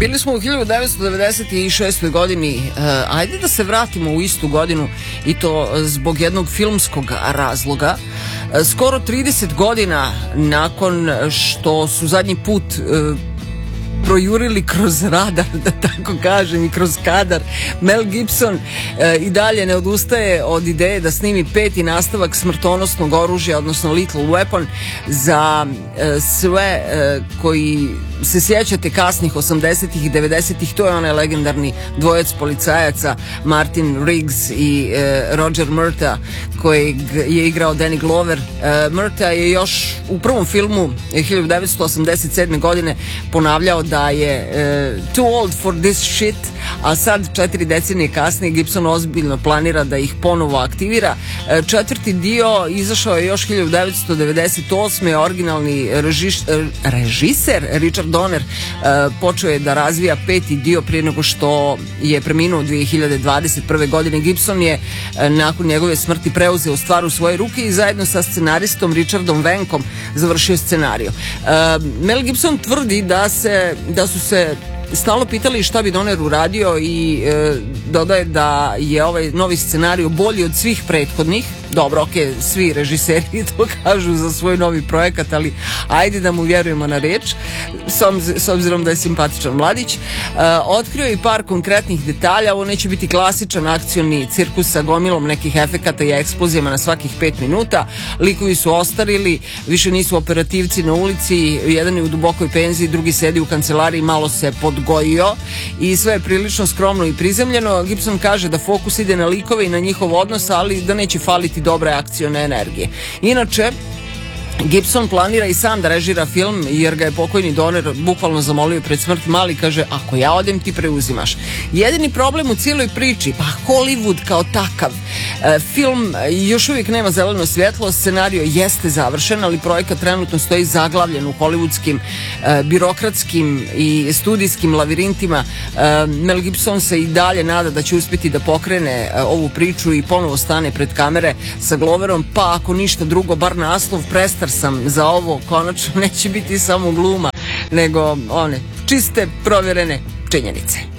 Bili smo u 1996. godini, ajde da se vratimo u istu godinu i to zbog jednog filmskog razloga. Skoro 30 godina nakon što su zadnji put projurili kroz radar, da tako kažem, i kroz kadar, Mel Gibson i dalje ne odustaje od ideje da snimi 5. nastavak Smrtonosnog oružja, odnosno Little Weapon. Za sve koji se sjećate kasnih 80-ih i 90-ih, to je onaj legendarni dvojac policajaca Martin Riggs i Roger Murtagh, kojeg je igrao Danny Glover. Murtagh je još u prvom filmu 1987. godine ponavljao da je too old for this shit, a sad 4 decenije kasnije Gibson ozbiljno planira da ih ponovo aktivira. 4. dio izašao je još 1998. Originalni režiser Richard Donner počeo je da razvija 5. dio prije nego što je preminuo 2021. godine. Gibson je nakon njegove smrti preuzeo stvar u svoje ruke i zajedno sa scenaristom Richardom Wenkom završio scenariju. Mel Gibson tvrdi da su se stalno pitali šta bi Donner uradio i dodaje da je ovaj novi scenarij bolji od svih prethodnih. Dobro, ok, svi režiseri to kažu za svoj novi projekat, ali ajde da mu vjerujemo na reč, s obzirom da je simpatičan mladić. Otkrio je i par konkretnih detalja. Ovo neće biti klasičan akcioni cirkus sa gomilom nekih efekata i eksplozijama na svakih 5 minuta. Likovi su ostarili, više nisu operativci na ulici, jedan je u dubokoj penziji, drugi sedi u kancelariji, malo se podgojio i sve je prilično skromno i prizemljeno. Gibson kaže da fokus ide na likove i na njihov odnos, ali da neće faliti dobre akcione energije. Inače, Gibson planira i sam da režira film, jer ga je pokojni Donner bukvalno zamolio pred smrt. Mali kaže, ako ja odem ti preuzimaš. Jedini problem u cijeloj priči, pa Hollywood kao takav. Film još uvijek nema zeleno svjetlo, scenario jeste završen, ali projekat trenutno stoji zaglavljen u hollywoodskim birokratskim i studijskim lavirintima. Mel Gibson se i dalje nada da će uspjeti da pokrene ovu priču i ponovo stane pred kamere sa Gloverom, pa ako ništa drugo, bar naslov, prestar sam za ovo, konačno neće biti samo gluma, nego one čiste provjerene činjenice.